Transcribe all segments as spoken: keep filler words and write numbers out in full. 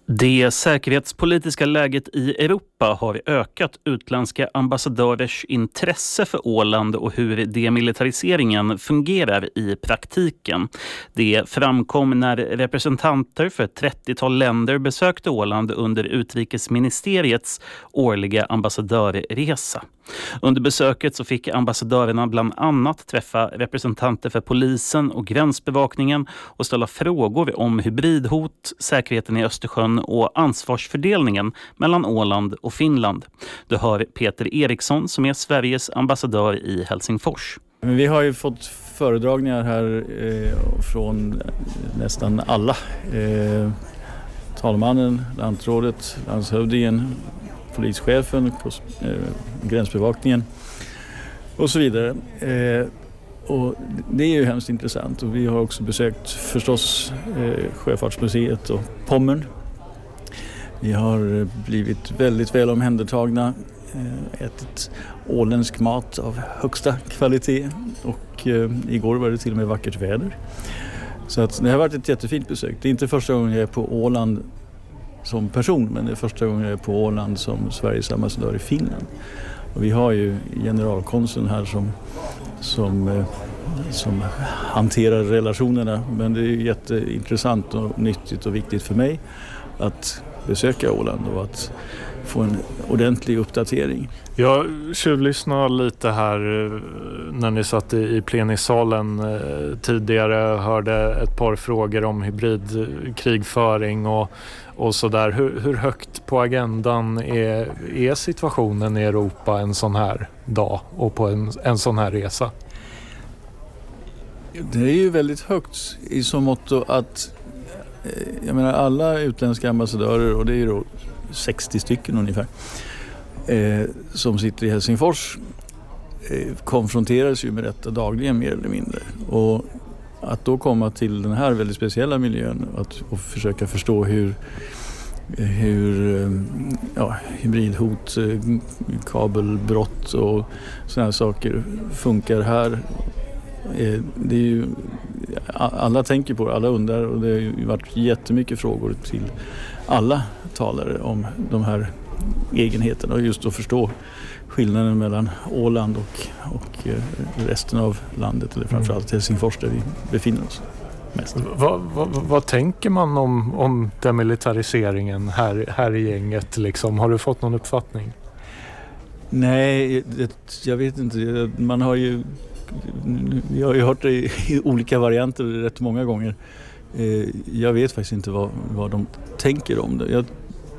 Det säkerhetspolitiska läget i Europa har ökat utländska ambassadörers intresse för Åland och hur demilitariseringen fungerar i praktiken. Det framkom när representanter för ett trettiotal länder besökte Åland under utrikesministeriets årliga ambassadörresa. Under besöket så fick ambassadörerna bland annat träffa representanter för polisen och gränsbevakningen och ställa frågor om hybridhot, säkerheten i Östersjön och ansvarsfördelningen mellan Åland och Finland. Du hör Peter Eriksson som är Sveriges ambassadör i Helsingfors. Vi har ju fått föredragningar här eh, från nästan alla. Eh, talmannen, landrådet, landshövdingen, polischefen, eh, gränsbevakningen och så vidare. Eh, och det är ju hemskt intressant. Och vi har också besökt förstås eh, Sjöfartsmuseet och Pommern. Vi har blivit väldigt väl omhändertagna, eh, ätit åländsk mat av högsta kvalitet och eh, igår var det till och med vackert väder. Så att det har varit ett jättefint besök. Det är inte första gången jag är på Åland som person, men det är första gången jag är på Åland som Sveriges ambassadör i Finland. Och vi har ju generalkonsuln här som, som, som hanterar relationerna, men det är ju jätteintressant och nyttigt och viktigt för mig att besöka Åland och att få en ordentlig uppdatering. Jag tjuvlyssnade lite här när ni satt i plenisalen tidigare och hörde ett par frågor om hybridkrigföring och, och sådär. Hur, hur högt på agendan är, är situationen i Europa en sån här dag och på en, en sån här resa? Det är ju väldigt högt i så mått att jag menar alla utländska ambassadörer, och det är ju då sextio stycken ungefär, eh, som sitter i Helsingfors eh, konfronteras ju med detta dagligen mer eller mindre. Och att då komma till den här väldigt speciella miljön att, och försöka förstå hur, hur ja, hybridhot, kabelbrott och sådana saker funkar här. Eh, det är ju, alla tänker på det, alla undrar, och det har ju varit jättemycket frågor till alla talare om de här egenheterna och just att förstå skillnaden mellan Åland och, och resten av landet, eller framförallt Helsingfors där vi befinner oss mest. Vad, vad, vad tänker man om, om demilitariseringen här, här i gänget? Liksom? Har du fått någon uppfattning? Nej, det, jag vet inte. Man har ju Jag har ju hört det i, i olika varianter rätt många gånger. Eh, jag vet faktiskt inte vad, vad de tänker om det. Jag,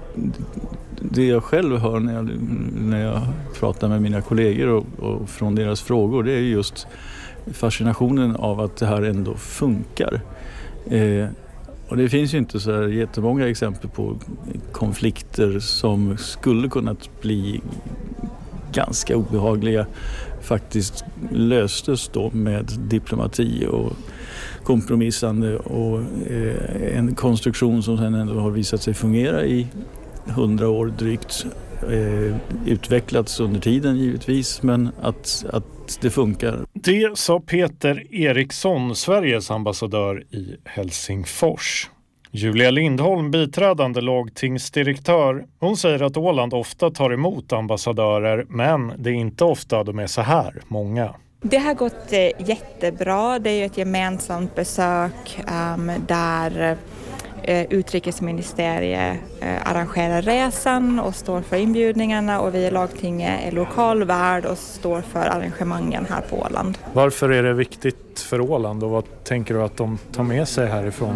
det jag själv hör när jag, när jag pratar med mina kollegor och, och från deras frågor, det är just fascinationen av att det här ändå funkar. Eh, och det finns ju inte så här jättemånga exempel på konflikter som skulle kunnat bli ganska obehagliga faktiskt löstes då med diplomati och kompromissande och eh, en konstruktion som sen ändå har visat sig fungera i hundra år drygt. Eh, utvecklats under tiden givetvis, men att, att det funkar. Det sa Peter Eriksson, Sveriges ambassadör i Helsingfors. Julia Lindholm, biträdande lagtingsdirektör, hon säger att Åland ofta tar emot ambassadörer, men det är inte ofta de är så här många. Det har gått eh, jättebra. Det är ju ett gemensamt besök um, där eh, utrikesministeriet eh, arrangerar resan och står för inbjudningarna, och vi i lagtinget är lokal värd och står för arrangemangen här på Åland. Varför är det viktigt för Åland och vad tänker du att de tar med sig härifrån?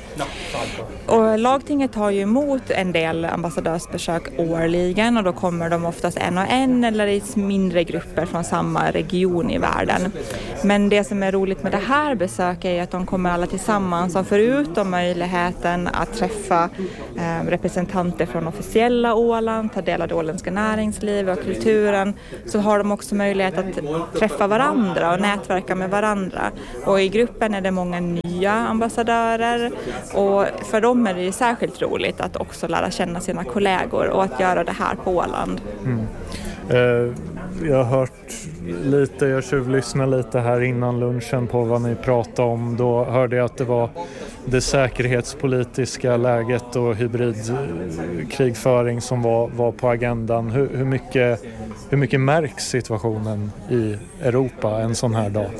Och lagtinget tar ju emot en del ambassadörsbesök årligen, och då kommer de oftast en och en eller i mindre grupper från samma region i världen. Men det som är roligt med det här besöket är att de kommer alla tillsammans, och förutom möjligheten att träffa eh, representanter från officiella Åland, ta del av det åländska näringslivet och kulturen, så har de också möjlighet att träffa varandra och nätverka med varandra. Och i gruppen är det många nya ambassadörer, och för dem är det ju särskilt roligt att också lära känna sina kollegor och att göra det här på Åland. Mm. Eh, jag har hört lite, jag tjuvlyssnade lite här innan lunchen på vad ni pratade om. Då hörde jag att det var det säkerhetspolitiska läget och hybridkrigföring som var, var på agendan. Hur, hur, mycket, hur mycket märks situationen i Europa en sån här dag?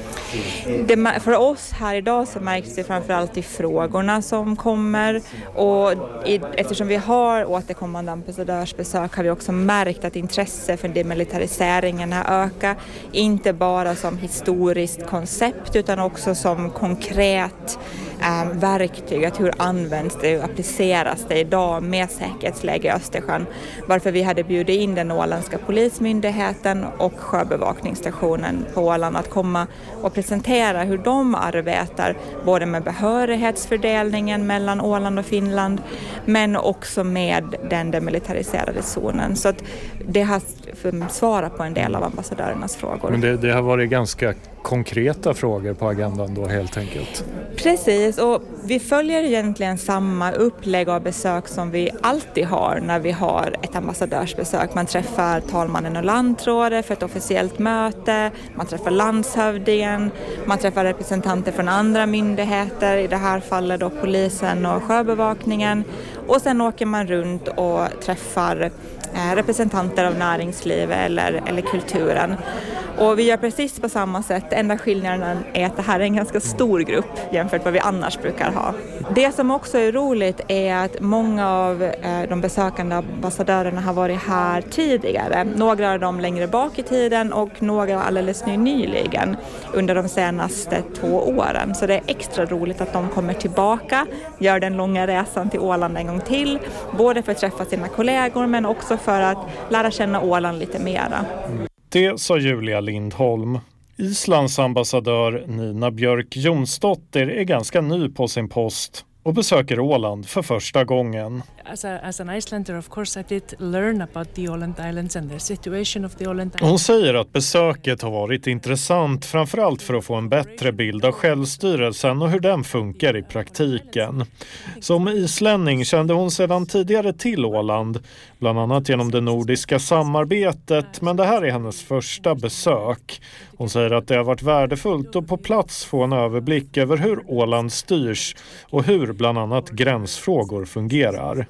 Det, för oss här idag så märks det framförallt i frågorna som kommer, och i, eftersom vi har återkommande ambassadörsbesök har vi också märkt att intresse för demilitariseringen har ökat, inte bara som historiskt koncept utan också som konkret eh, verktyg, att hur används det och appliceras det idag med säkerhetsläge i Östersjön, varför vi hade bjudit in den åländska polismyndigheten och sjöbevakningsstationen på Åland att komma och presentera hur de arbetar både med behörighetsfördelningen mellan Åland och Finland men också med den demilitariserade zonen. Så att det har svarat på en del av ambassadörernas frågor. Men det, det har varit ganska konkreta frågor på agendan då helt enkelt. Precis, och vi följer egentligen samma upplägg av besök som vi alltid har när vi har ett ambassadörsbesök. Man träffar talmannen och landrådet för ett officiellt möte, man träffar landshövdingen, man träffar representanter från andra myndigheter, i det här fallet då polisen och sjöbevakningen, och sen åker man runt och träffar representanter av näringslivet eller, eller kulturen. Och vi gör precis på samma sätt. Enda skillnaden är att det här är en ganska stor grupp jämfört med vad vi annars brukar ha. Det som också är roligt är att många av de besökande ambassadörerna har varit här tidigare. Några av dem längre bak i tiden och några alldeles nyligen under de senaste två åren. Så det är extra roligt att de kommer tillbaka, gör den långa resan till Åland en gång till. Både för att träffa sina kollegor men också för att lära känna Åland lite mera. Det sa Julia Lindholm. Islands ambassadör Nina Björk Jonsdotter är ganska ny på sin post och besöker Åland för första gången. As, a, as an Icelander, of course, I did learn about the Åland Islands and the situation of the Åland Islands. Hon säger att besöket har varit intressant, framförallt för att få en bättre bild av självstyrelsen och hur den funkar i praktiken. Som islänning kände hon sedan tidigare till Åland, bland annat genom det nordiska samarbetet, men det här är hennes första besök. Hon säger att det har varit värdefullt att på plats få en överblick över hur Åland styrs och hur bland annat gränsfrågor fungerar.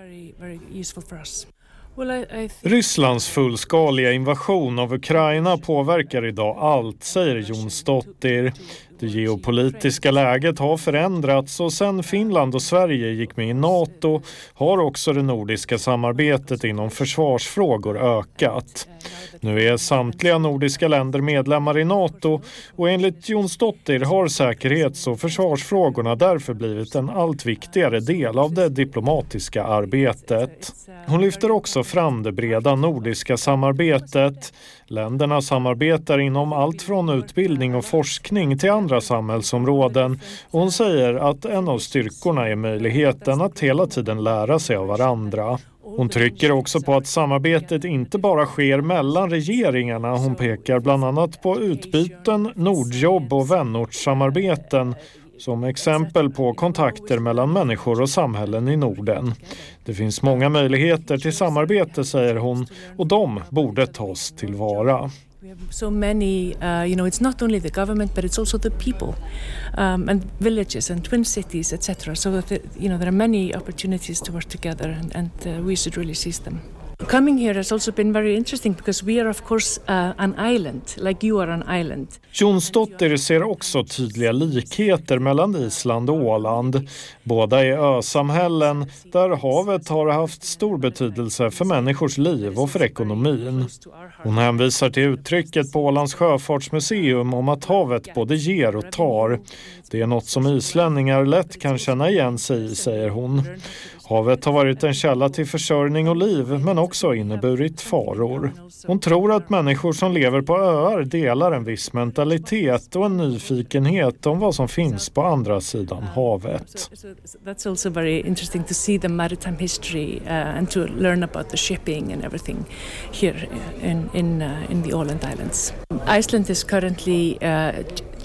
Rysslands fullskaliga invasion av Ukraina påverkar idag allt, säger Jonsdotter. Det geopolitiska läget har förändrats och sedan Finland och Sverige gick med i NATO har också det nordiska samarbetet inom försvarsfrågor ökat. Nu är samtliga nordiska länder medlemmar i NATO och enligt Jonsdotter har säkerhets- och försvarsfrågorna därför blivit en allt viktigare del av det diplomatiska arbetet. Hon lyfter också fram det breda nordiska samarbetet. Länderna samarbetar inom allt från utbildning och forskning till andra samhällsområden och hon säger att en av styrkorna är möjligheten att hela tiden lära sig av varandra. Hon trycker också på att samarbetet inte bara sker mellan regeringarna. Hon pekar bland annat på utbyten, nordjobb och vänortssamarbeten som exempel på kontakter mellan människor och samhällen i Norden. Det finns många möjligheter till samarbete, säger hon, och de borde tas tillvara. We have so many, uh, you know, it's not only the government, but it's also the people um, and villages and twin cities, et cetera. So, that, you know, there are many opportunities to work together and, and uh, we should really seize them. Coming here has also been very interesting because we are of course uh, an island, like you are an island. Jonsdotter ser också tydliga likheter mellan Island och Åland. Båda är ösamhällen där havet har haft stor betydelse för människors liv och för ekonomin. Hon hänvisar till uttrycket på Ålands sjöfartsmuseum om att havet både ger och tar. Det är något som islänningar lätt kan känna igen sig i, säger hon. Havet har varit en källa till försörjning och liv men också inneburit faror. Hon tror att människor som lever på öar delar en viss mentalitet och en nyfikenhet om vad som finns på andra sidan havet. That's also very interesting to see the maritime history uh, and to learn about the shipping and everything here in in uh, in the Åland Islands. Iceland is currently uh,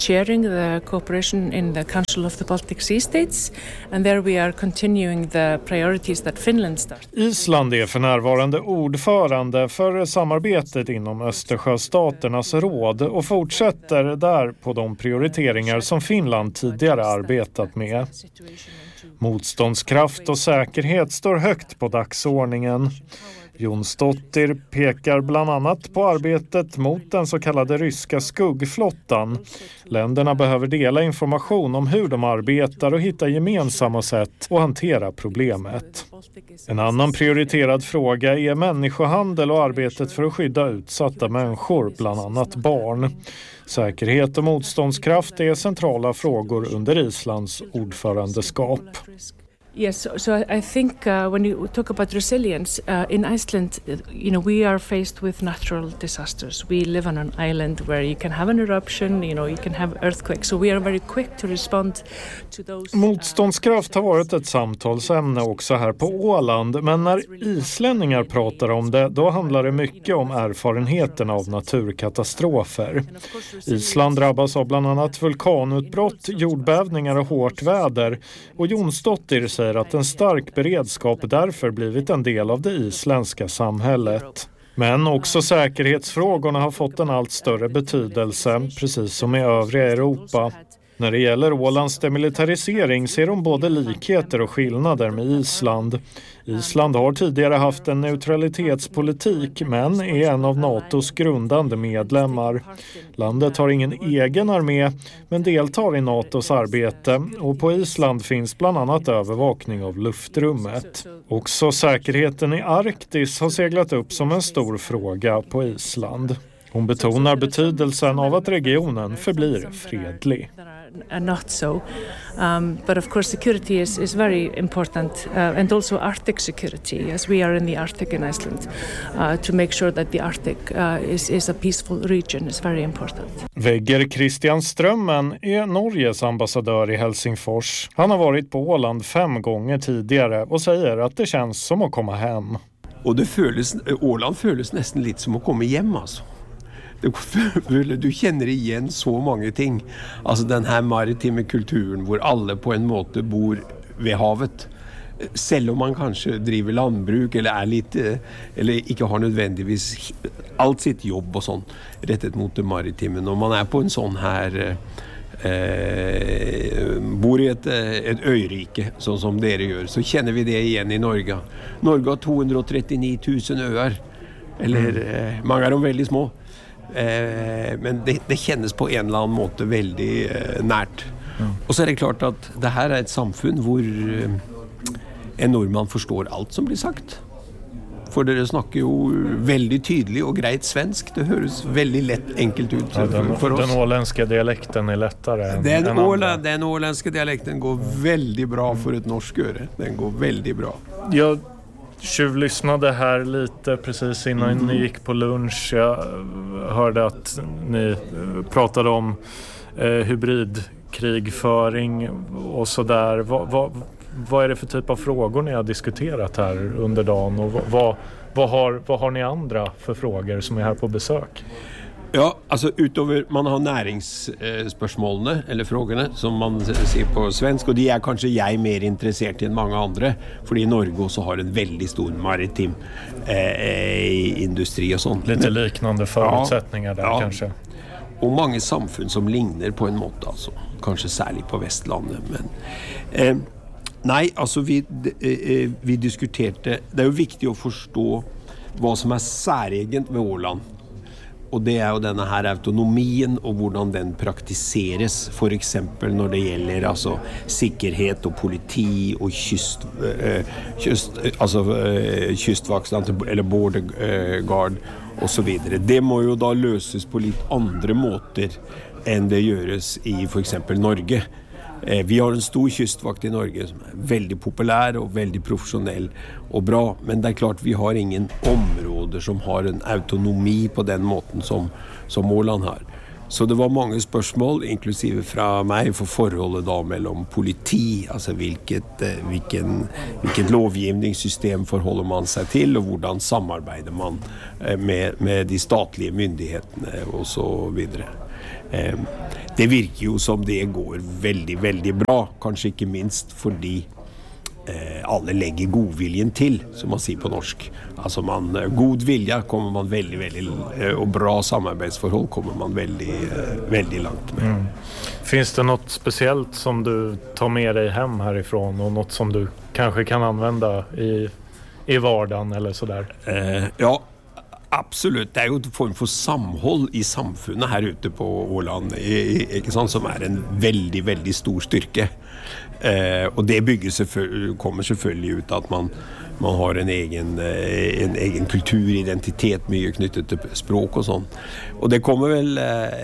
chairing the cooperation in the Council of the Baltic Sea States, and there we are continuing the priorities that Finland started. Island är för närvarande ordförande för samarbetet inom Östersjöstaternas råd och fortsätter där på de prioriteringar som Finland tidigare arbetat med. Motståndskraft och säkerhet står högt på dagsordningen. Jonsdottir pekar bland annat på arbetet mot den så kallade ryska skuggflottan. Länderna behöver dela information om hur de arbetar och hitta gemensamma sätt att hantera problemet. En annan prioriterad fråga är människohandel och arbetet för att skydda utsatta människor, bland annat barn. Säkerhet och motståndskraft är centrala frågor under Islands ordförandeskap. Yes, so, so I think uh, when you talk about resilience uh, in Iceland, you know, we are faced with natural disasters. We live on an island where you can have an eruption, you know, you can have earthquakes. So we are very quick to respond to those. Motståndskraft har varit ett samtalsämne också här på Åland, men när islänningar pratar om det, då handlar det mycket om erfarenheten av naturkatastrofer. Island drabbas av bland annat vulkanutbrott, jordbävningar och hårt väder, och Jonsdottir säger att en stark beredskap därför blivit en del av det isländska samhället. Men också säkerhetsfrågorna har fått en allt större betydelse, precis som i övriga Europa. När det gäller Ålands demilitarisering ser de både likheter och skillnader med Island. Island har tidigare haft en neutralitetspolitik men är en av NATOs grundande medlemmar. Landet har ingen egen armé men deltar i NATOs arbete, och på Island finns bland annat övervakning av luftrummet. Också säkerheten i Arktis har seglat upp som en stor fråga på Island. Hon betonar betydelsen av att regionen förblir fredlig. Not so, um, but of course security is, is very important, uh, and also Arctic security, as we are in the Arctic in Iceland, uh, to make sure that the Arctic uh, is, is a peaceful region is very important. Vegger Christian Strömmen är Norges ambassadör i Helsingfors. Han har varit på Åland fem gånger tidigare och säger att det känns som att komma hem. Och det føles, Åland føles nästan lite som att komma hem alltså. Du känner igen så många ting. Alltså den här maritima kulturen hvor alle på en måte bor vid havet. Selv om man kanske driver landbruk eller är lite eller inte har nödvändigtvis allt sitt jobb och sånt rettet mot det maritima. Om man är på en sån här eh, bor i ett, ett öyrike så som det gör, så känner vi det igen i Norge. Norge har tvåhundratrettionio tusen öar. Eller mm. många av dem väldigt små. Eh, men det, det kändes på en eller annan måte väldigt eh, närt. Mm. Och så är det klart att det här är ett samfund hvor eh, en norrman förstår allt som blir sagt. För det snackar ju väldigt tydligt och grejt svensk. Det hörs väldigt lätt enkelt ut ja, den, för oss. Den åländska dialekten är lättare än, den, än åla, den åländska dialekten går väldigt bra för ett norskt öre. Den går väldigt bra. Jag tjuvlyssnade här lite precis innan mm. ni gick på lunch. Jag hörde att ni pratade om eh, hybridkrigföring och sådär. Vad, vad, vad är det för typ av frågor ni har diskuterat här under dagen? Och vad, vad, har, vad har ni andra för frågor som är här på besök? Ja, alltså utöver man har näringsspörsmålen eller frågorna som man ser på svensk, och det är kanske jag mer intresserad än många andra, för i Norge så har en väldigt stor maritim eh, industri och sånt. Lite liknande förutsättningar ja, där ja. Kanske. Och många samfund som liknar på en mått alltså, kanske särskilt på Västlandet, men eh, nej, alltså vi eh, vi diskuterade, det är ju viktigt att förstå vad som är säregent med Åland. Och det är ju den här autonomin och hur den praktiseras, för exempel när det gäller alltså säkerhet och politi och kyst eh, kyst alltså eh, kystvakten eller border eh, guard och så vidare. Det må ju då lösas på lite andra måter än det görs i för exempel Norge. Eh, vi har en stor kystvakt i Norge som är väldigt populär och väldigt professionell och bra, men det är klart vi har ingen område som har en autonomi på den måten som, som Åland har. Så det var många spörsmål, inklusive från mig, för förhållandet då mellan politi, alltså vilket, eh, vilken, vilket lovgivningssystem förhåller man sig till och hur samarbetar man eh, med, med de statliga myndigheterna och så vidare. Eh, det virker jo som det går veldig, veldig bra. Kanskje ikke minst fordi eh, alle legger godviljen til, som man sier på norsk. Altså man, god vilja kommer man veldig, veldig, og bra samarbeidsforhold kommer man veldig, veldig langt med. Mm. Finns det något speciellt som du tar med dig hem härifrån och något som du kanske kan använda i, i vardagen eller sådär? Eh, ja, absolut. Det er jo en form for samhold i samfunnet her ute på Åland, ikke sant, som er en veldig, veldig stor styrke. Eh, og det bygger selvfølgelig, kommer selvfølgelig ut at man, man har en egen, en egen kulturidentitet, mye knyttet til språk og sånn. Og det kommer vel,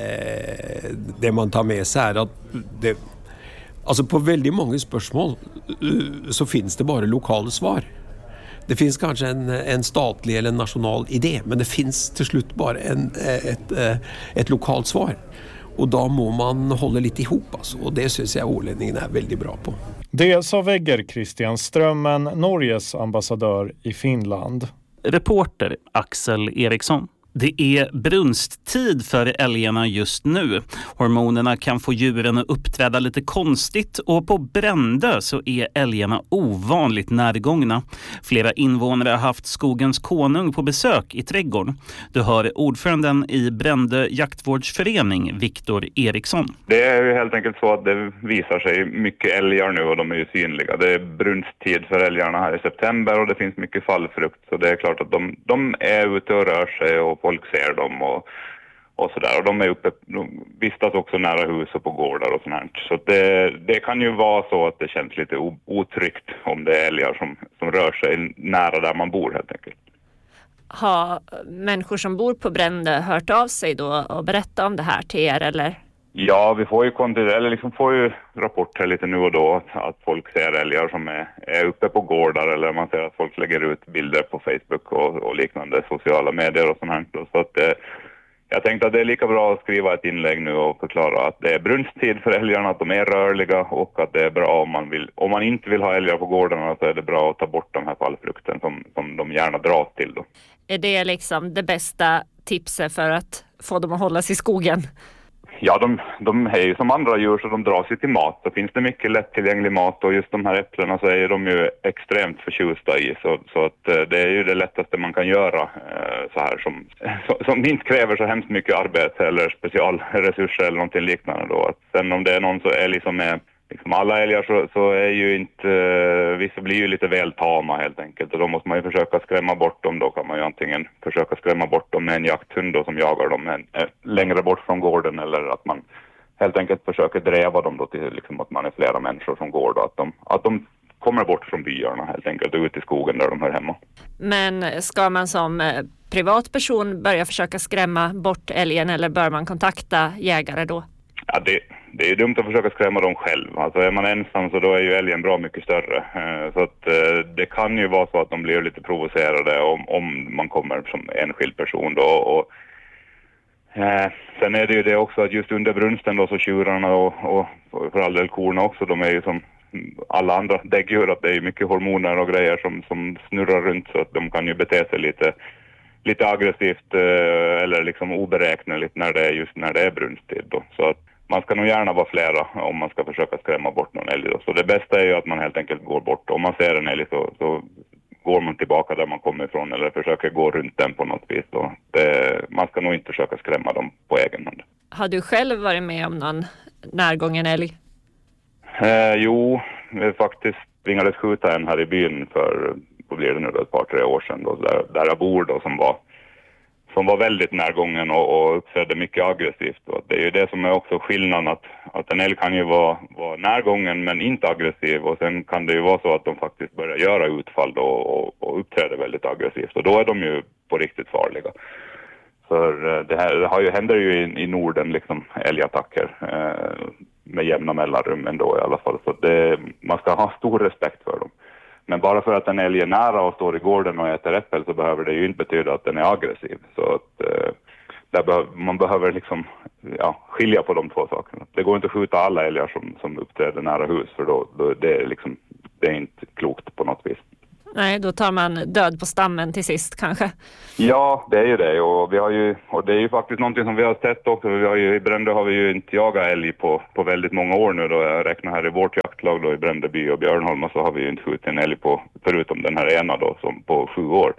eh, det man tar med seg er at det, altså på veldig mange spørsmål så finnes det bare lokale svar. Det finns kanske en, en statlig eller en national idé, men det finns till slut bara en, ett, ett lokalt svar. Och då må man hålla lite ihop alltså, och det syns jag ålänningen är väldigt bra på. Det sa Vegger Christian Strömmen, Norges ambassadör i Finland. Reporter Axel Eriksson. Det är brunsttid för älgarna just nu. Hormonerna kan få djuren att uppträda lite konstigt och på Brändö så är älgarna ovanligt närgångna. Flera invånare har haft skogens konung på besök i trädgården. Du hör ordföranden i Brändö jaktvårdsförening, Viktor Eriksson. Det är ju helt enkelt så att det visar sig mycket älgar nu och de är ju synliga. Det är brunsttid för älgarna här i september och det finns mycket fallfrukt. Så det är klart att de, de är ute och rör sig och folk ser dem och, och sådär. Och de är uppe, de vistas också nära hus och på gårdar och sånt här. Så det, det kan ju vara så att det känns lite otryggt om det är älgar som, som rör sig nära där man bor helt enkelt. Har människor som bor på Brändö hört av sig då och berättat om det här till er eller? Ja, vi får ju kontinuerligt, eller liksom får ju rapporter lite nu och då att, att folk ser älgar som är, är uppe på gårdar eller man ser att folk lägger ut bilder på Facebook och, och liknande sociala medier och sånt här. Så att eh, jag tänkte att det är lika bra att skriva ett inlägg nu och förklara att det är brunsttid för älgarna, att de är rörliga och att det är bra om man vill, om man inte vill ha älgar på gårdarna så är det bra att ta bort de här fallfrukten som, som de gärna dras till då. Är det liksom det bästa tipset för att få dem att hålla sig i skogen? Ja, de, de är ju som andra djur så de dras ju till mat. Så finns det mycket lättillgänglig mat och just de här äpplena så är de ju extremt förtjusta i. Så, så att det är ju det lättaste man kan göra så här som, som inte kräver så hemskt mycket arbete eller specialresurser eller någonting liknande då. Att sen om det är någon så är liksom är liksom alla älgar så, så är ju inte, vissa blir ju lite väl tama helt enkelt och då måste man ju försöka skrämma bort dem. Då kan man ju antingen försöka skrämma bort dem med en jakthund då, som jagar dem en, äh, längre bort från gården eller att man helt enkelt försöker dräva dem då till liksom, att man är flera människor som går då, att de, att de kommer bort från byarna helt enkelt och ut i skogen där de hör hemma. Men ska man som privatperson börja försöka skrämma bort älgen eller bör man kontakta jägare då? Ja, det, det är dumt att försöka skrämma dem själv. Alltså är man ensam så då är ju älgen bra mycket större. Så att det kan ju vara så att de blir lite provocerade om, om man kommer som enskild person då. Och, eh, sen är det ju det också att just under brunsten då så tjurarna och, och för all del korna också, de är ju som alla andra däggdjur att det är mycket hormoner och grejer som, som snurrar runt så att de kan ju bete sig lite lite aggressivt eh, eller liksom oberäkneligt när det är just när det är brunsttid då. Så att man ska nog gärna vara flera om man ska försöka skrämma bort någon älg då. Så det bästa är ju att man helt enkelt går bort. Om man ser en älg så, så går man tillbaka där man kommer ifrån eller försöker gå runt den på något vis då. Det, man ska nog inte försöka skrämma dem på egen hand. Har du själv varit med om någon närgången älg? Eh, jo, vi faktiskt tvingades skjuta en här i byn för vad blir det nu då, ett par, tre år sedan då, där, där jag bor då, som var som var väldigt närgången och, och uppträdde mycket aggressivt. Och det är ju det som är också skillnaden, att, att en älg kan ju vara, vara närgången men inte aggressiv och sen kan det ju vara så att de faktiskt börjar göra utfall då och, och uppträder väldigt aggressivt och då är de ju på riktigt farliga. För det här det har ju, händer ju i, i Norden liksom älgattacker eh, med jämna mellanrum ändå i alla fall. Så det, man ska ha stor respekt för dem. Men bara för att en älg är nära och står i gården och äter äppel så behöver det ju inte betyda att den är aggressiv. Så att eh, där behöv, man behöver liksom ja, skilja på de två sakerna. Det går inte att skjuta alla älgar som, som uppträder nära hus för då, då det är liksom, det är inte klokt på något vis. Nej, då tar man död på stammen till sist kanske. Ja, det är ju det. Och, vi har ju, och det är ju faktiskt någonting som vi har sett också. Vi har ju, i Brände har vi ju inte jagat älg på, på väldigt många år nu. Då. Jag räknar här i vårt jaktlag då, i Brändeby och Björnholm, så har vi ju inte skjutit en älg på, förutom den här ena då, som på sju år.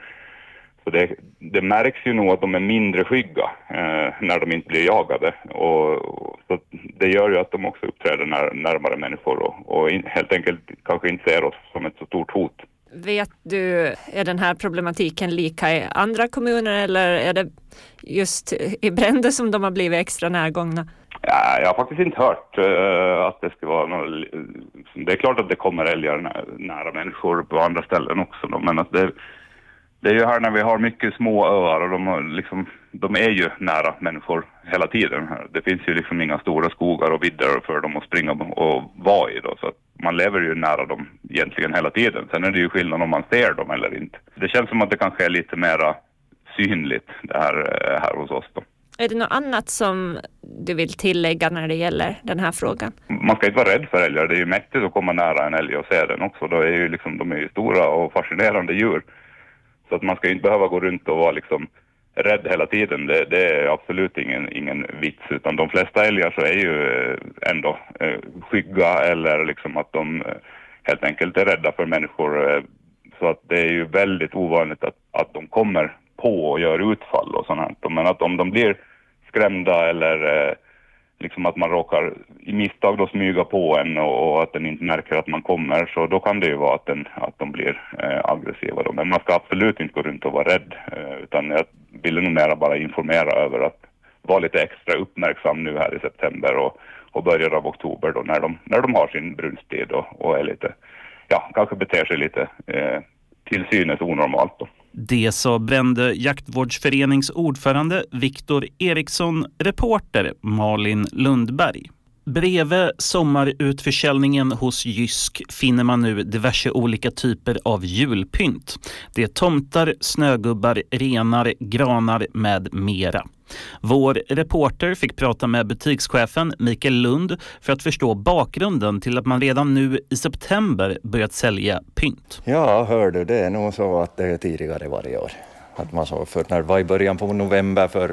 Så det, det märks ju nog att de är mindre skygga eh, när de inte blir jagade. Och, och, så det gör ju att de också uppträder när, närmare människor och, och in, helt enkelt kanske inte ser oss som ett så stort hot. Vet du, är den här problematiken lika i andra kommuner eller är det just i Brände som de har blivit extra närgångna? Ja, jag har faktiskt inte hört uh, att det ska vara något, det är klart att det kommer älgar nära, nära människor på andra ställen också då, men att det, det är ju här när vi har mycket små öar och de, har liksom, de är ju nära människor hela tiden. Det finns ju liksom inga stora skogar och vidder för dem att springa och vara i då, så att man lever ju nära dem egentligen hela tiden. Sen är det ju skillnad om man ser dem eller inte. Det känns som att det kanske är lite mer synligt det här, här hos oss då. Är det något annat som du vill tillägga när det gäller den här frågan? Man ska inte vara rädd för älgar. Det är ju mäktigt att komma nära en älg och se den också. Då är ju liksom, de är ju stora och fascinerande djur. Så att man ska inte behöva gå runt och vara liksom rädd hela tiden. Det, det är absolut ingen, ingen vits. Utan de flesta älgar så är ju ändå eh, skygga eller liksom att de eh, helt enkelt är rädda för människor. Eh, så att det är ju väldigt ovanligt att, att de kommer på och gör utfall och sånt här. Men att om de blir skrämda eller eh, liksom att man råkar i misstag då smyga på en och, och att den inte märker att man kommer, så då kan det ju vara att, den, att de blir eh, aggressiva då. Men man ska absolut inte gå runt och vara rädd, eh, utan jag vill nog mer bara informera över att vara lite extra uppmärksam nu här i september och, och början av oktober då när de, när de har sin brunsttid och, och är lite, ja, kanske beter sig lite eh, till synes onormalt då. Det sa Brände jaktvårdsförenings ordförande Viktor Eriksson, reporter Malin Lundberg. Bredvid sommarutförsäljningen hos Jysk finner man nu diverse olika typer av julpynt. Det är tomtar, snögubbar, renar, granar med mera. Vår reporter fick prata med butikschefen Mikael Lund för att förstå bakgrunden till att man redan nu i september börjat sälja pynt. Ja, hör du, det är nog så att det är tidigare varje år. Att man så, för när det var i början på november för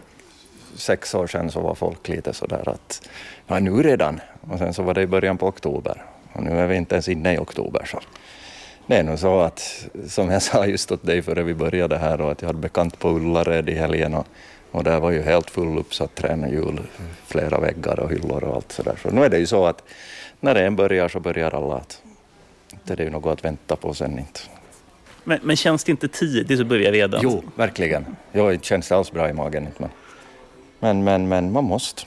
sex år sedan så var folk lite sådär att ja, nu redan. Och sen så var det i början på oktober. Och nu är vi inte ens inne i oktober. Så det är nog så att, som jag sa just åt dig före vi började här, och att jag hade bekant på Ullared i helgen och, och där var ju helt full uppsatt tränarhjul, flera väggar och hyllor och allt sådär. Så nu är det ju så att när det en börjar så börjar alla att det är ju något att vänta på sen inte. Men, men känns det inte tidigt att börja redan? Jo, verkligen. Jo, det känns alls bra i magen inte, men Men, men, men man måste.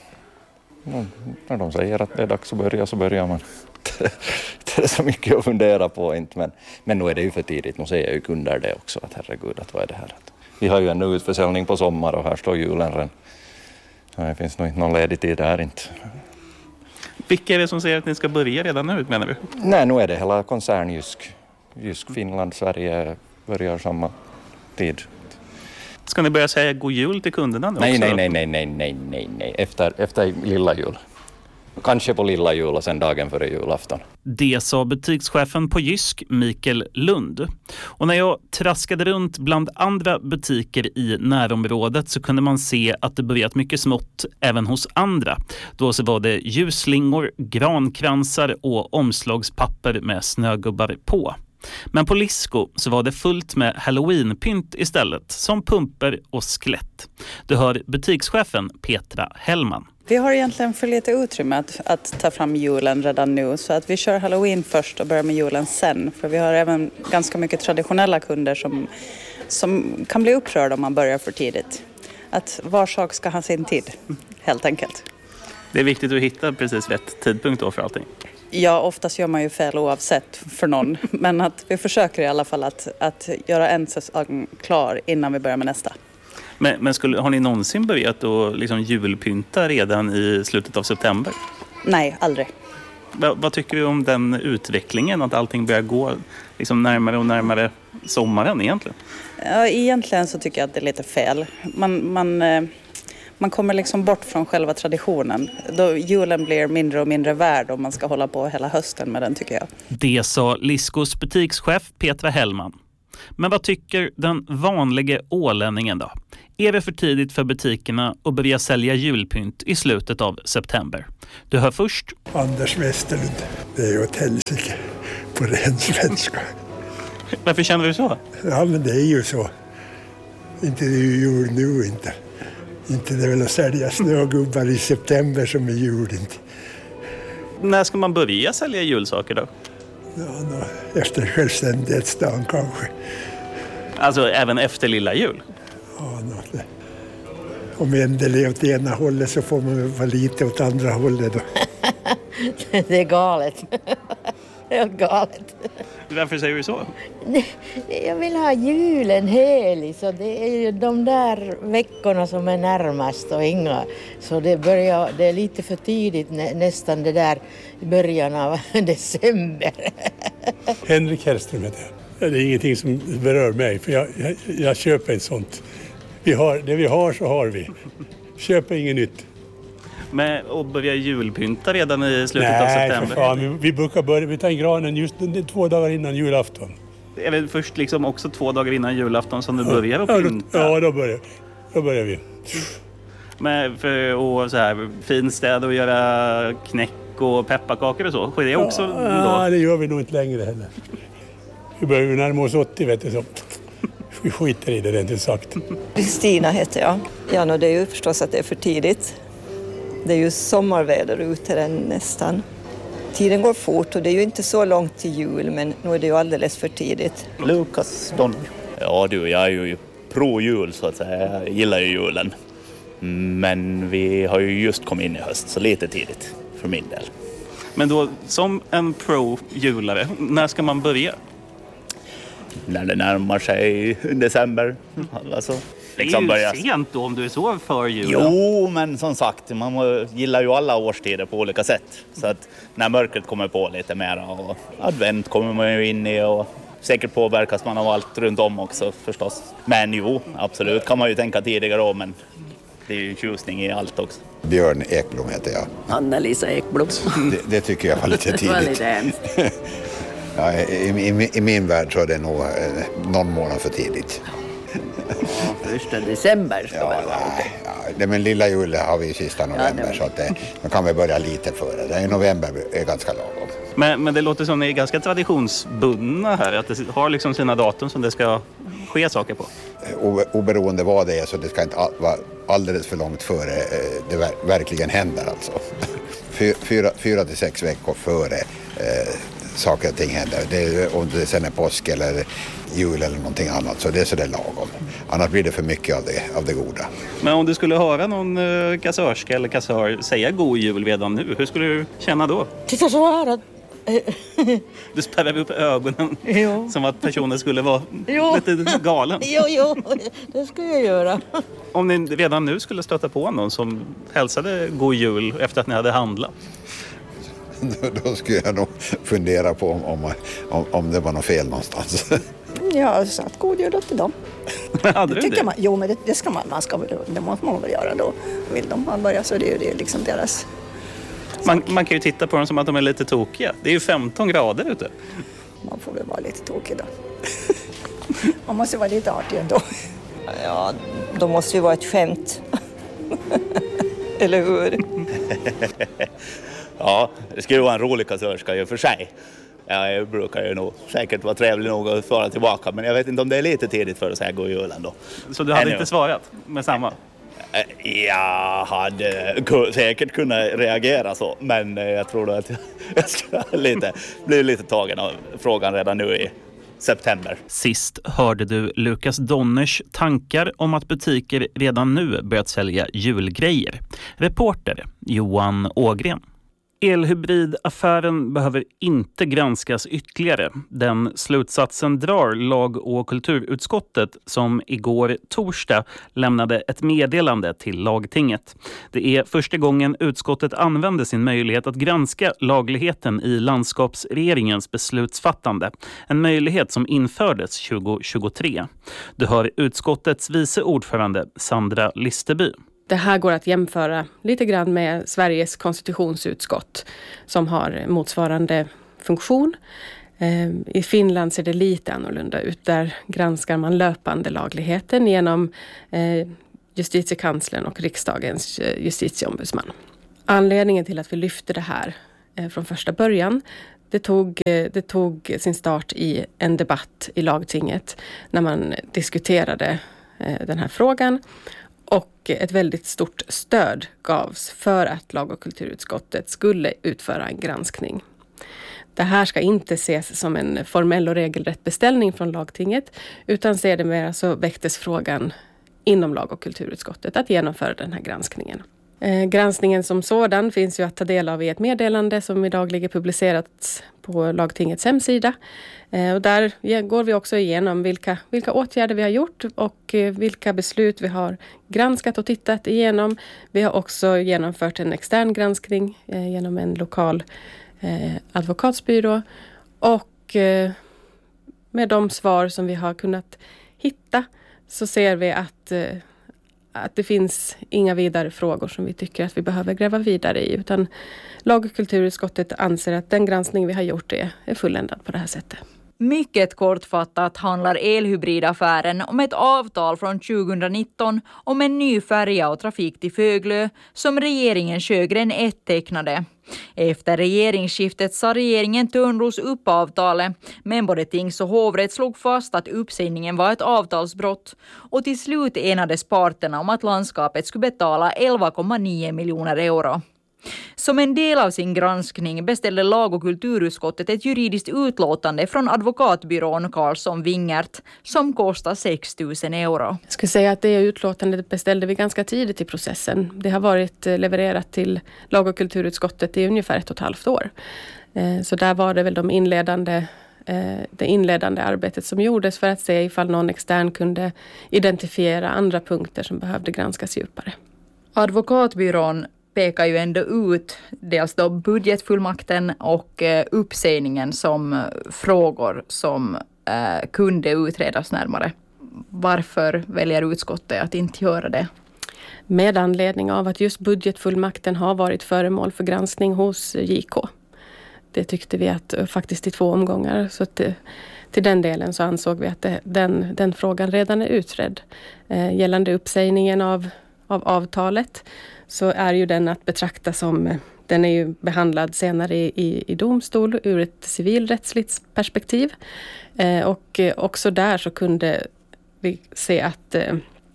När de säger att det är dags att börja så börjar man. Det är så mycket att fundera på. Inte. Men, men nu är det ju för tidigt. Nu säger jag ju kunder det också. Att herregud, att vad är det här? Vi har ju en utförsäljning på sommar och här står julen redan. Det finns nog inte någon ledig tid där inte. Vilka är det som säger att ni ska börja redan nu, menar du? Nej, nu är det hela koncern Jysk. Jysk, Finland, Sverige börjar samma tid. Ska ni börja säga god jul till kunderna nu nej, också? Nej, nej, nej, nej, nej, nej, nej. Efter, efter lilla jul. Kanske på lilla jul och sen dagen före julafton. Det sa butikschefen på Jysk, Mikael Lund. Och när jag traskade runt bland andra butiker i närområdet så kunde man se att det börjat mycket smått även hos andra. Då så var det ljusslingor, grankransar och omslagspapper med snögubbar på. Men på Lisko så var det fullt med Halloween-pynt istället, som pumper och skelett. Du hör butikschefen Petra Hellman. Vi har egentligen för lite utrymme att, att ta fram julen redan nu, så att vi kör Halloween först och börjar med julen sen. För vi har även ganska mycket traditionella kunder som, som kan bli upprörda om man börjar för tidigt. Att var sak ska ha sin tid, helt enkelt. Det är viktigt att hitta precis rätt tidpunkt då för allting. Ja, oftast gör man ju fel oavsett för någon. Men att vi försöker i alla fall att, att göra en säsong klar innan vi börjar med nästa. Men, men skulle, har ni någonsin börjat att liksom julpynta redan i slutet av september? Nej, aldrig. Va, vad tycker du om den utvecklingen? Att allting börjar gå liksom närmare och närmare sommaren egentligen? Ja, egentligen så tycker jag att det är lite fel. Man... man Man kommer liksom bort från själva traditionen. Då julen blir mindre och mindre värd om man ska hålla på hela hösten med den, tycker jag. Det sa Liskos butikschef Petra Hellman. Men vad tycker den vanliga ålänningen då? Är det för tidigt för butikerna att börja sälja julpynt i slutet av september? Du hör först Anders Westerlund. Det är ju ett helsike på ren svenska. Varför känner du så? Ja, men det är ju så. Inte det är ju jul nu inte. Inte det är väl att sälja snögubbar i september som är jul inte. När ska man börja sälja julsaker då? Ja, då, efter självständighetsdagen kanske. Alltså även efter lilla jul? Ja, det. Om en del är åt ena hållet så får man vara lite åt andra hållet då. Det är galet. Helt galet. Varför säger du så? Jag vill ha julen helig, så det är ju de där veckorna som är närmast och inga. Så det börjar, det är lite för tidigt, nä, nästan det där i början av december. Henrik Hellström heter jag. Det är ingenting som berör mig, för jag, jag, jag köper ett sånt. Vi har, det vi har så har vi. Köper inget nytt. Men att börja julpynta redan i slutet Nej, av september? Nej, för fan. Vi brukar börja, vi tar granen just två dagar innan julafton. Är det först liksom också två dagar innan julafton som du börjar att pynta? Ja, då börjar, då börjar vi. Men för att så här, finstäda och göra knäck och pepparkakor och så, sker det också ja, då? Ja, det gör vi nog inte längre heller. Vi börjar ju närma oss åttio, vet du, så vi skiter i det, det är inte sagt. Kristina heter jag. Ja, no, det är ju förstås att det är för tidigt. Det är ju sommarväder ute än nästan. Tiden går fort och det är ju inte så långt till jul, men nu är det ju alldeles för tidigt. Lukas Don. Ja du, jag är ju pro-jul så att säga. Jag gillar ju julen. Men vi har ju just kommit in i höst, så lite tidigt för min del. Men då, som en pro-julare, när ska man börja? När det närmar sig december. Alltså, liksom det är ju börja... sent då om du är så för julen. Jo, men som sagt, man gillar ju alla årstider på olika sätt. Så att när mörkret kommer på lite mer och advent kommer man ju in i och säkert påverkas man av allt runt om också förstås. Men jo, absolut kan man ju tänka tidigare om, men det är ju tjusning i allt också. Björn Ekblom heter jag. Anna-Lisa Ekblom. Det, det tycker jag var lite tidigt. Det var lite hemskt. Ja, i, i, I min värld så är det nog eh, någon månad för tidigt. Ja, första december ska ja, väl vara okej. Ja, det, men lilla jul har vi sista november, ja, så att det, man kan väl börja lite före. Det är november är ganska lagom. Men, men det låter som ni är ganska traditionsbundna här, att det har liksom sina datum som det ska ske saker på. O, oberoende vad det är, så det ska inte all, vara alldeles för långt före eh, det ver, verkligen händer alltså. Fyra, fyra till sex veckor före eh, saker och ting händer. Det, om det sen är påsk eller jul eller någonting annat, så det är så det är lagom. Annars blir det för mycket av det, av det goda. Men om du skulle höra någon uh, kassörska eller kassör säga god jul redan nu, hur skulle du känna då? Titta så här. Du spärrar upp ögonen jo. Som att personen skulle vara jo. lite galen. Jo, jo, det skulle jag göra. Om ni redan nu skulle stöta på någon som hälsade god jul efter att ni hade handlat. Då skulle jag nog fundera på om, om, om, om det var något fel någonstans. Jag har sagt god jul till dem. Hade du det? Man, jo, men det, det ska man, man ska, det måste man väl göra då. Vill de man börja så det är det liksom deras... Man, man kan ju titta på dem som att de är lite tokiga. Det är ju femton grader ute. Man får väl vara lite tokig då. Man måste vara lite artig ändå. Ja, då måste ju vara ett skämt. Eller hur? Ja, det skulle vara en rolig kassörska ju för sig. Jag brukar ju nog säkert vara trevlig nog att svara tillbaka, men jag vet inte om det är lite tidigt för att säga god jul ändå. Så du hade Ännu. inte svarat med samma? Jag hade säkert kunnat reagera så, men jag tror att jag skulle lite, bli lite tagen av frågan redan nu i september. Sist hörde du Lukas Donners tankar om att butiker redan nu börjat sälja julgrejer. Reporter Johan Ågren. Elhybridaffären behöver inte granskas ytterligare. Den slutsatsen drar lag- och kulturutskottet som igår torsdag lämnade ett meddelande till lagtinget. Det är första gången utskottet använder sin möjlighet att granska lagligheten i landskapsregeringens beslutsfattande. En möjlighet som infördes tjugohundratjugotre. Du hör utskottets vice ordförande Sandra Listeby. Det här går att jämföra lite grann med Sveriges konstitutionsutskott som har motsvarande funktion. I Finland ser det lite annorlunda ut. Där granskar man löpande lagligheten genom justitiekanslern och riksdagens justitieombudsman. Anledningen till att vi lyfte det här från första början, det tog, det tog sin start i en debatt i lagtinget när man diskuterade den här frågan, och ett väldigt stort stöd gavs för att lag- och kulturutskottet skulle utföra en granskning. Det här ska inte ses som en formell och regelrätt beställning från lagtinget, utan sedermera så väcktes frågan inom lag- och kulturutskottet att genomföra den här granskningen. Eh, granskningen som sådan finns ju att ta del av i ett meddelande som idag ligger publicerat på lagtingets hemsida. Eh, och där går vi också igenom vilka, vilka åtgärder vi har gjort och eh, vilka beslut vi har granskat och tittat igenom. Vi har också genomfört en extern granskning eh, genom en lokal eh, advokatsbyrå, och eh, med de svar som vi har kunnat hitta så ser vi att eh, att det finns inga vidare frågor som vi tycker att vi behöver gräva vidare i, utan lag- och kulturutskottet anser att den granskning vi har gjort är, är fulländad på det här sättet. Mycket kortfattat handlar elhybridaffären om ett avtal från tjugonitton om en ny färja och trafik till Föglö som regeringen Sjögren ett tecknade. Efter regeringsskiftet sa regeringen Törnros upp avtalet, men både tings- och hovrätt slog fast att uppsägningen var ett avtalsbrott, och till slut enades parterna om att landskapet skulle betala elva komma nio miljoner euro. Som en del av sin granskning beställde lag- och kulturutskottet ett juridiskt utlåtande från advokatbyrån Karlsson Wingert som kostar sex tusen euro. Jag skulle säga att det utlåtandet beställde vi ganska tidigt i processen. Det har varit levererat till lag- och kulturutskottet i ungefär ett och ett halvt år. Så där var det väl de inledande, det inledande arbetet som gjordes för att se ifall någon extern kunde identifiera andra punkter som behövde granskas djupare. Advokatbyrån pekar ju ändå ut dels då budgetfullmakten och eh, uppsägningen som frågor som eh, kunde utredas närmare. Varför väljer utskottet att inte göra det? Med anledning av att just budgetfullmakten har varit föremål för granskning hos J K. Det tyckte vi att faktiskt i två omgångar, så att det, till den delen så ansåg vi att det, den, den frågan redan är utredd. Eh, gällande uppsägningen av, av avtalet så är ju den att betrakta som, den är ju behandlad senare i, i, i domstol ur ett civilrättsligt perspektiv. Eh, och också där så kunde vi se att eh,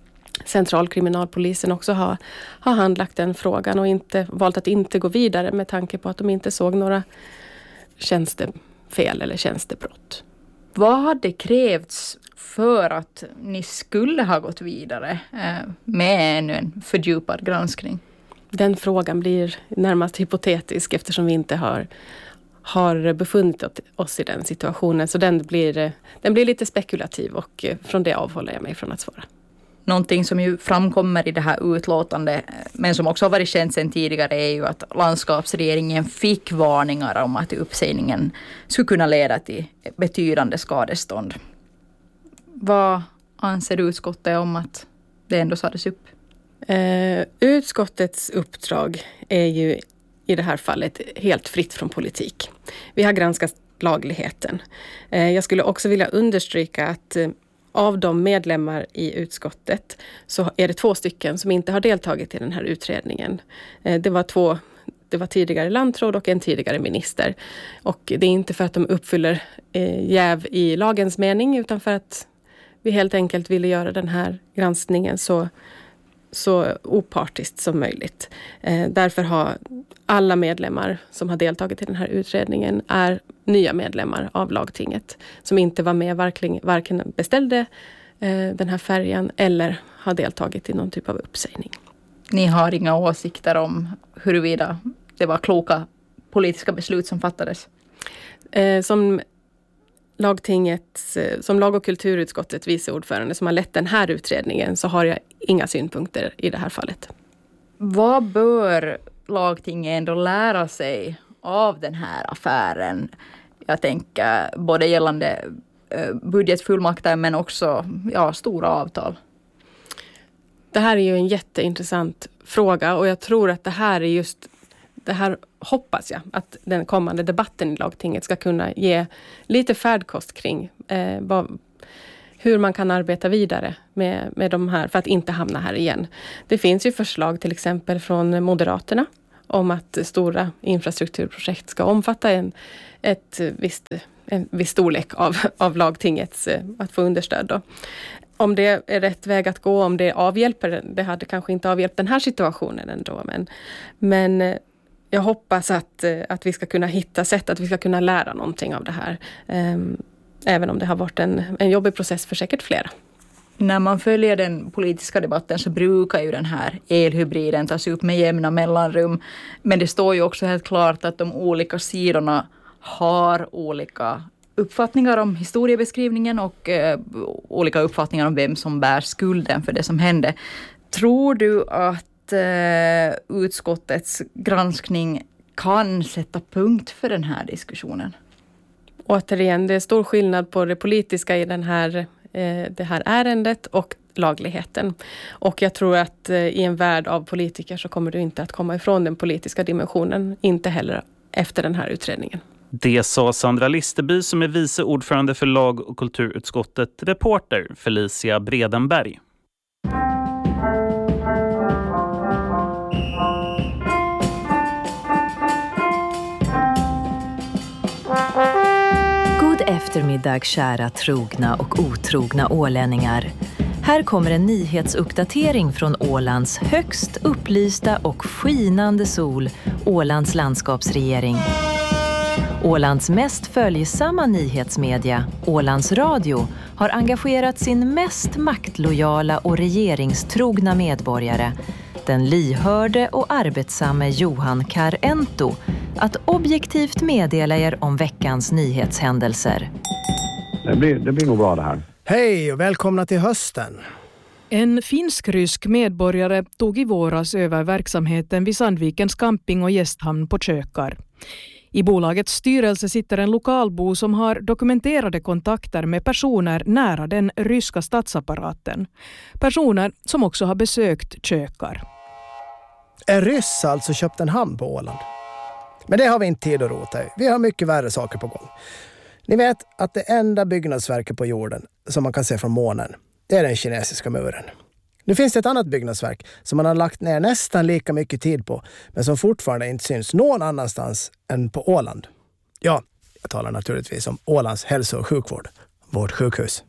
centralkriminalpolisen också har, har handlagt den frågan och inte, valt att inte gå vidare med tanke på att de inte såg några tjänstefel eller tjänstebrott. Vad hade krävts för att ni skulle ha gått vidare eh, med ännu en fördjupad granskning? Den frågan blir närmast hypotetisk eftersom vi inte har, har befunnit oss i den situationen. Så den blir, den blir lite spekulativ, och från det avhåller jag mig från att svara. Någonting som ju framkommer i det här utlåtandet, men som också har varit känt sedan tidigare, är ju att landskapsregeringen fick varningar om att uppsägningen skulle kunna leda till betydande skadestånd. Vad anser utskottet om att det ändå sades upp? Eh, utskottets uppdrag är ju i det här fallet helt fritt från politik. Vi har granskat lagligheten. Eh, jag skulle också vilja understryka att eh, av de medlemmar i utskottet så är det två stycken som inte har deltagit i den här utredningen. Eh, det var två Det var tidigare landråd och en tidigare minister. Och det är inte för att de uppfyller eh, jäv i lagens mening, utan för att vi helt enkelt ville göra den här granskningen så, så opartiskt som möjligt. Eh, därför har alla medlemmar som har deltagit i den här utredningen är nya medlemmar av lagtinget. Som inte var med, varken, varken beställde eh, den här färjan eller har deltagit i någon typ av uppsägning. Ni har inga åsikter om huruvida det var kloka politiska beslut som fattades? Eh, som lagtingets, som lag- och kulturutskottet vice ordförande som har lett den här utredningen, så har jag inga synpunkter i det här fallet. Vad bör lagtinget ändå lära sig av den här affären? Jag tänker både gällande budgetfullmakter men också ja, stora avtal. Det här är ju en jätteintressant fråga, och jag tror att det här är just det här hoppas jag att den kommande debatten i lagtinget ska kunna ge lite färdkost kring eh, vad, hur man kan arbeta vidare med, med de här för att inte hamna här igen. Det finns ju förslag till exempel från Moderaterna om att stora infrastrukturprojekt ska omfatta en, ett visst, en viss storlek av, av lagtingets att få understöd då. Om det är rätt väg att gå, om det avhjälper, det hade kanske inte avhjälpt den här situationen ändå, men, men jag hoppas att, att vi ska kunna hitta sätt, att vi ska kunna lära någonting av det här. Även om det har varit en, en jobbig process för säkert flera. När man följer den politiska debatten så brukar ju den här elhybriden tas upp med jämna mellanrum. Men det står ju också helt klart att de olika sidorna har olika uppfattningar om historiebeskrivningen och eh, olika uppfattningar om vem som bär skulden för det som hände. Tror du att eh, utskottets granskning kan sätta punkt för den här diskussionen? Återigen, det är stor skillnad på det politiska i den här, eh, det här ärendet och lagligheten. Och jag tror att eh, i en värld av politiker så kommer du inte att komma ifrån den politiska dimensionen, inte heller efter den här utredningen. Det sa Sandra Listerby som är vice ordförande för lag- och kulturutskottet, reporter Felicia Bredenberg. God eftermiddag kära trogna och otrogna ålänningar. Här kommer en nyhetsuppdatering från Ålands högst upplysta och skinande sol, Ålands landskapsregering. Ålands mest följsamma nyhetsmedia, Ålands Radio, har engagerat sin mest maktlojala och regeringstrogna medborgare, den lyhörde och arbetsamme Johan Karento, att objektivt meddela er om veckans nyhetshändelser. Det blir, det blir nog bra det här. Hej och välkomna till hösten. En finsk-rysk medborgare tog i våras över verksamheten vid Sandvikens camping och gästhamn på Kökar. I bolagets styrelse sitter en lokalbo som har dokumenterade kontakter med personer nära den ryska statsapparaten. Personer som också har besökt Kökar. En ryss alltså köpt en hamn på Åland. Men det har vi inte tid att rota i. Vi har mycket värre saker på gång. Ni vet att det enda byggnadsverket på jorden som man kan se från månen, det är den kinesiska muren. Nu finns det ett annat byggnadsverk som man har lagt ner nästan lika mycket tid på, men som fortfarande inte syns någon annanstans än på Åland. Ja, jag talar naturligtvis om Ålands hälso- och sjukvård, vårt sjukhus.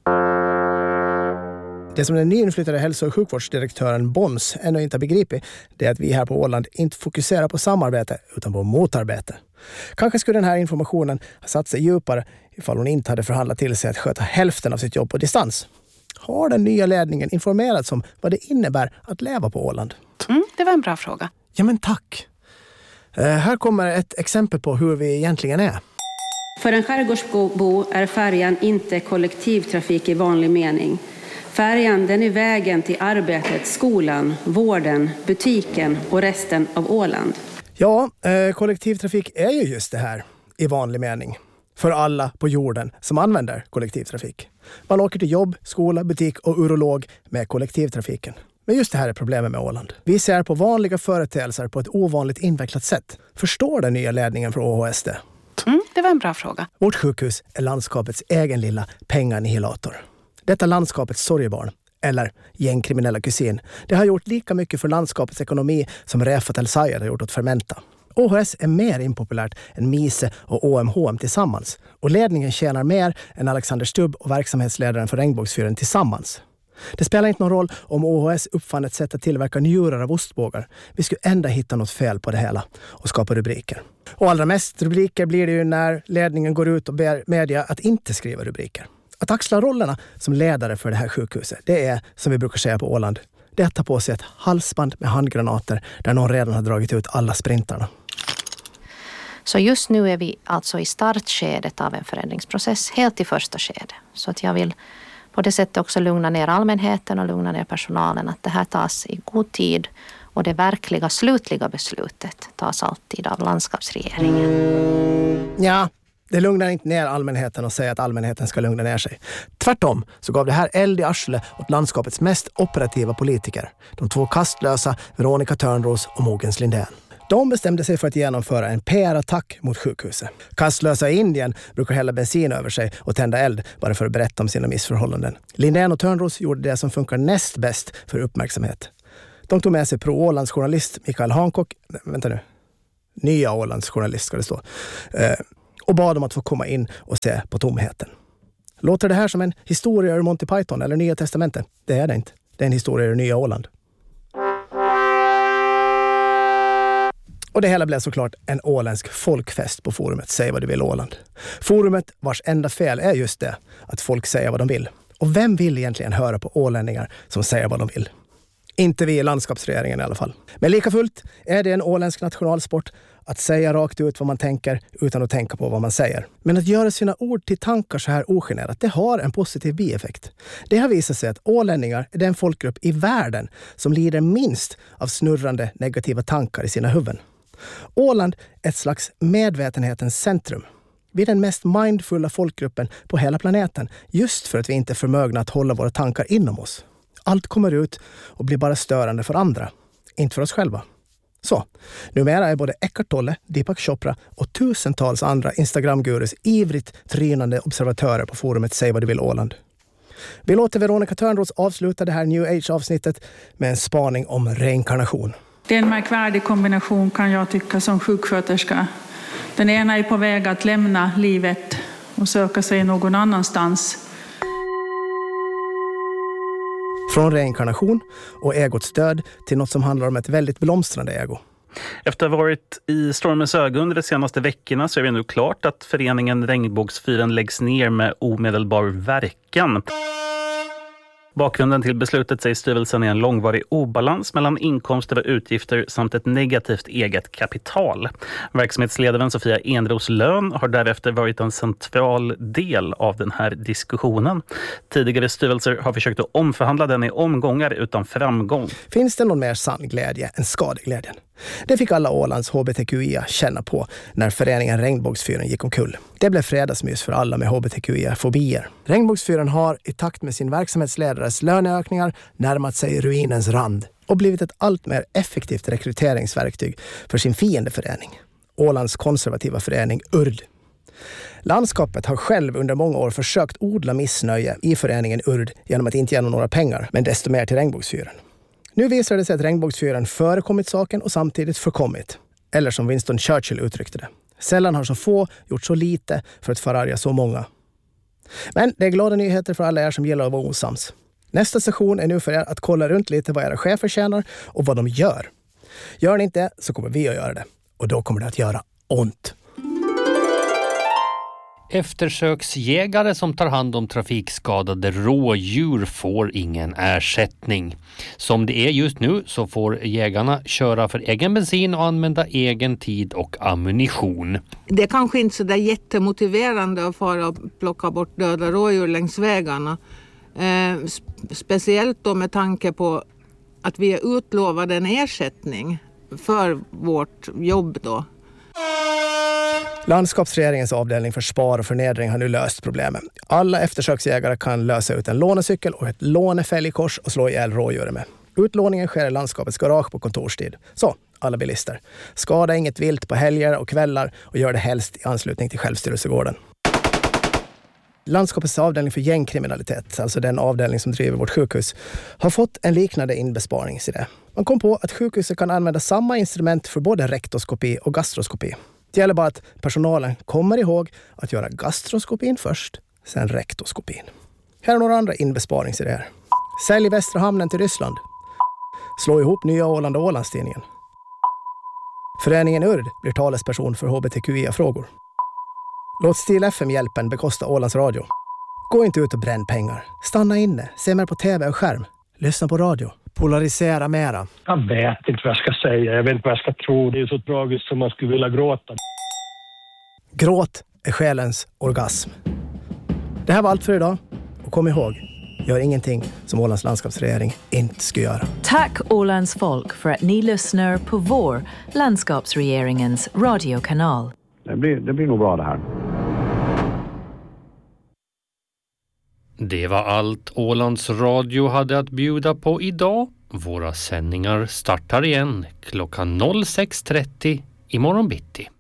Det som den nyinflyttade hälso- och sjukvårdsdirektören Bons ännu inte har begripit, det är att vi här på Åland inte fokuserar på samarbete utan på motarbete. Kanske skulle den här informationen ha satt sig djupare ifall hon inte hade förhandlat till sig att sköta hälften av sitt jobb på distans. Har den nya ledningen informerats om vad det innebär att leva på Åland? Mm, det var en bra fråga. Ja, men tack. Eh, här kommer ett exempel på hur vi egentligen är. För en skärgårdsbo är färjan inte kollektivtrafik i vanlig mening. Färjan den är vägen till arbetet, skolan, vården, butiken och resten av Åland. Ja, eh, kollektivtrafik är ju just det här i vanlig mening. För alla på jorden som använder kollektivtrafik. Man åker till jobb, skola, butik och urolog med kollektivtrafiken. Men just det här är problemet med Åland. Vi ser på vanliga företeelser på ett ovanligt invecklat sätt. Förstår den nya ledningen för Å H S det? Mm, det var en bra fråga. Vårt sjukhus är landskapets egen lilla penganihilator. Detta landskapets sorgebarn, eller gängkriminella kusin, det har gjort lika mycket för landskapets ekonomi som Refat El Sayed har gjort åt Fermenta. Å H S är mer impopulärt än Mise och Å M H M tillsammans. Och ledningen tjänar mer än Alexander Stubb och verksamhetsledaren för Regnbågsfyren tillsammans. Det spelar inte någon roll om Å H S uppfann ett sätt att tillverka njurar av ostbågar. Vi skulle ändå hitta något fel på det hela och skapa rubriker. Och allra mest rubriker blir det ju när ledningen går ut och ber media att inte skriva rubriker. Att axla rollerna som ledare för det här sjukhuset, det är, som vi brukar säga på Åland, det är att ta på sig ett halsband med handgranater där någon redan har dragit ut alla sprintarna. Så just nu är vi alltså i startskedet av en förändringsprocess, helt i första skedet. Så att jag vill på det sättet också lugna ner allmänheten och lugna ner personalen, att det här tas i god tid och det verkliga slutliga beslutet tas alltid av landskapsregeringen. Ja, det lugnar inte ner allmänheten och säger att allmänheten ska lugna ner sig. Tvärtom så gav det här eld i arsle åt landskapets mest operativa politiker. De två kastlösa Veronica Törnros och Mogens Lindén. De bestämde sig för att genomföra en P R-attack mot sjukhuset. Kastlösa i Indien brukar hälla bensin över sig och tända eld bara för att berätta om sina missförhållanden. Lindén och Törnros gjorde det som funkar näst bäst för uppmärksamhet. De tog med sig pro-Ålands journalist Mikael Hancock, vänta nu, nya Ålands journalist ska det stå, eh, och bad dem att få komma in och se på tomheten. Låter det här som en historia ur Monty Python eller Nya Testamentet? Det är det inte. Det är en historia ur Nya Åland. Och det hela blev såklart en åländsk folkfest på forumet Säg vad du vill Åland. Forumet vars enda fel är just det, att folk säger vad de vill. Och vem vill egentligen höra på ålänningar som säger vad de vill? Inte vi i landskapsregeringen i alla fall. Men lika fullt är det en åländsk nationalsport att säga rakt ut vad man tänker utan att tänka på vad man säger. Men att göra sina ord till tankar så här ogenerat, det har en positiv bieffekt. Det har visat sig att ålänningar är den folkgrupp i världen som lider minst av snurrande negativa tankar i sina huvuden. Åland är ett slags medvetenhetens centrum. Vi är den mest mindfulla folkgruppen på hela planeten just för att vi inte är förmögna att hålla våra tankar inom oss. Allt kommer ut och blir bara störande för andra, inte för oss själva. Så, numera är både Eckhart Tolle, Deepak Chopra och tusentals andra Instagram-gurus ivrigt trynande observatörer på forumet Säg vad du vill Åland. Vi låter Veronica Törnros avsluta det här New Age-avsnittet med en spaning om reinkarnation. Det är en märkvärdig kombination kan jag tycka som sjuksköterska. Den ena är på väg att lämna livet och söka sig någon annanstans. Från reinkarnation och egots död till något som handlar om ett väldigt blomstrande ego. Efter att ha varit i stormens öga under de senaste veckorna så är det nu klart att föreningen Regnbågsfyren läggs ner med omedelbar verkan. Bakgrunden till beslutet säger styrelsen är en långvarig obalans mellan inkomster och utgifter samt ett negativt eget kapital. Verksamhetsledaren Sofia Enros lön har därefter varit en central del av den här diskussionen. Tidigare styrelser har försökt att omförhandla den i omgångar utan framgång. Finns det någon mer sann glädje än skadeglädjen? Det fick alla Ålands H B T Q I A känna på när föreningen Regnbågsfyren gick omkull. Det blev fredagsmys för alla med H B T Q I A-fobier. Regnbågsfyren har i takt med sin verksamhetsledares löneökningar närmat sig ruinens rand och blivit ett allt mer effektivt rekryteringsverktyg för sin fiendeförening, Ålands konservativa förening U R D. Landskapet har själv under många år försökt odla missnöje i föreningen U R D genom att inte ge några pengar, men desto mer till Regnbågsfyren. Nu visar det sig att Regnbågsfyren förekommit saken och samtidigt förkommit. Eller som Winston Churchill uttryckte det. Sällan har så få gjort så lite för att förarga så många. Men det är glada nyheter för alla er som gillar att vara osams. Nästa session är nu för er att kolla runt lite vad era chefer tjänar och vad de gör. Gör ni inte det så kommer vi att göra det. Och då kommer det att göra ont. Eftersöksjägare som tar hand om trafikskadade rådjur får ingen ersättning. Som det är just nu så får jägarna köra för egen bensin och använda egen tid och ammunition. Det är kanske inte så där jättemotiverande att fara och plocka bort döda rådjur längs vägarna. Eh, speciellt då med tanke på att vi är utlovade en ersättning för vårt jobb då. Landskapsregeringens avdelning för spar och förnedring har nu löst problemet. Alla eftersöksjägare kan lösa ut en lånecykel och ett lånefälgkors och slå ihjäl rådjur med. Utlåningen sker i landskapets garage på kontorstid. Så, alla bilister. Skada inget vilt på helger och kvällar och gör det helst i anslutning till självstyrelsegården. Landskapets avdelning för gängkriminalitet, alltså den avdelning som driver vårt sjukhus, har fått en liknande inbesparingsidé. Man kom på att sjukhuset kan använda samma instrument för både rektoskopi och gastroskopi. Det gäller bara att personalen kommer ihåg att göra gastroskopin först, sen rektoskopin. Här är några andra inbesparingsidéer. Sälj Västra hamnen till Ryssland. Slå ihop Nya Åland och Ålandstidningen. Föreningen U R D blir talesperson för H B T Q I A-frågor. Låt Stil F M-hjälpen bekosta Ålands radio. Gå inte ut och bränn pengar. Stanna inne, se mer på tv och skärm. Lyssna på radio. Polarisera mera. Jag vet inte vad jag ska säga. Jag vet inte vad jag ska tro. Det är så tragiskt som man skulle vilja gråta. Gråt är själens orgasm. Det här var allt för idag. Och kom ihåg, gör ingenting som Ålands landskapsregering inte ska göra. Tack Ålands folk för att ni lyssnar på vår landskapsregeringens radiokanal. Det blir, det blir nog bra det här. Det var allt Ålands Radio hade att bjuda på idag. Våra sändningar startar igen klockan sex trettio imorgon bitti.